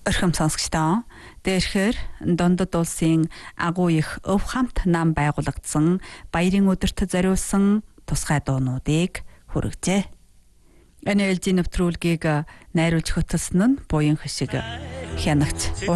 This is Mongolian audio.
Орхим сонсогчдоо дээрхээр Дундад улсын агуу их өв хамт нам байгуулагдсан баярын өдөрт зориулсан тусгай дуунуудыг хүргэжээ. Энэ ээлжийн нэвтрүүлгийг найруулж хөтлсөн нь буян хишиг хянагч